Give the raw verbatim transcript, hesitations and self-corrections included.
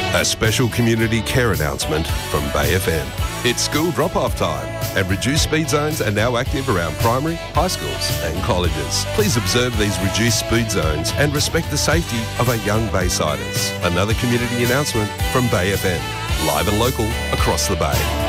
A special community care announcement from Bay F M. It's school drop-off time and reduced speed zones are now active around primary, high schools and colleges. Please observe these reduced speed zones and respect the safety of our young Baysiders. Another community announcement from Bay F M. Live and local across the Bay.